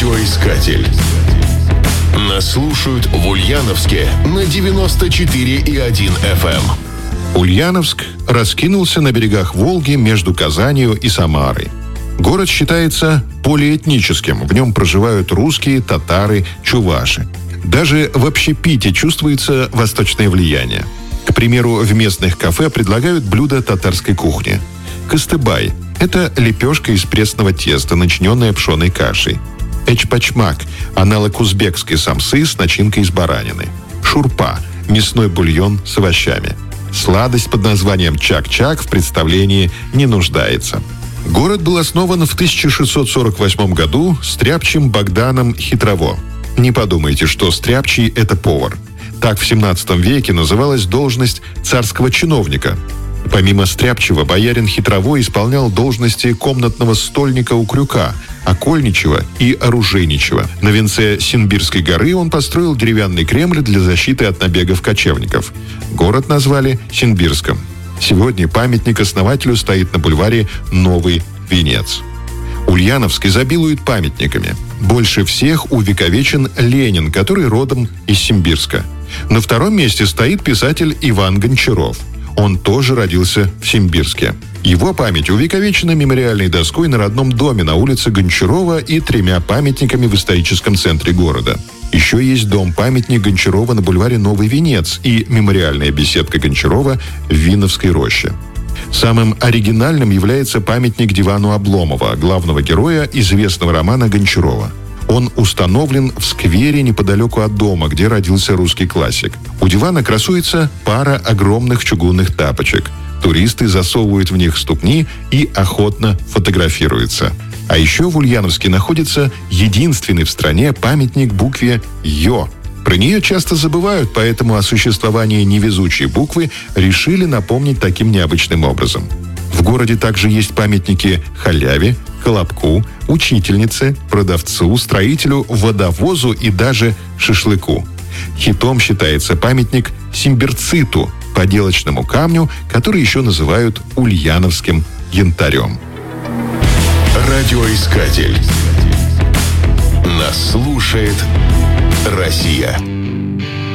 Радиоискатель. Нас слушают в Ульяновске на 94,1 FM. Ульяновск раскинулся на берегах Волги между Казанью и Самарой. Город считается полиэтническим. В нем проживают русские, татары, чуваши. Даже в общепите чувствуется восточное влияние. К примеру, в местных кафе предлагают блюда татарской кухни. Кыстыбай – это лепешка из пресного теста, начиненная пшеной кашей. Эчпачмак – аналог узбекской самсы с начинкой из баранины. Шурпа – мясной бульон с овощами. Сладость под названием чак-чак в представлении не нуждается. Город был основан в 1648 году стряпчим Богданом Хитрово. Не подумайте, что стряпчий – это повар. Так в 17 веке называлась должность царского чиновника. Помимо стряпчего, боярин Хитрово исполнял должности комнатного стольника у крюка, окольничего и оружейничего. На венце Симбирской горы он построил деревянный Кремль для защиты от набегов кочевников. Город назвали Симбирском. Сегодня памятник основателю стоит на бульваре Новый Венец. Ульяновск изобилует памятниками. Больше всех увековечен Ленин, который родом из Симбирска. На втором месте стоит писатель Иван Гончаров. Он тоже родился в Симбирске. Его память увековечена мемориальной доской на родном доме на улице Гончарова и 3 памятниками в историческом центре города. Еще есть дом-памятник Гончарова на бульваре Новый Венец и мемориальная беседка Гончарова в Виновской роще. Самым оригинальным является памятник Дивану Обломова, главного героя известного романа Гончарова. Он установлен в сквере неподалеку от дома, где родился русский классик. У дивана красуется пара огромных чугунных тапочек. Туристы засовывают в них ступни и охотно фотографируются. А еще в Ульяновске находится единственный в стране памятник букве «Ё». Про нее часто забывают, поэтому о существовании невезучей буквы решили напомнить таким необычным образом. В городе также есть памятники халяве, колобку, учительнице, продавцу, строителю, водовозу и даже шашлыку. Хитом считается памятник симбирциту, поделочному камню, который еще называют ульяновским янтарем. Радиоискатель. Нас слушает Россия.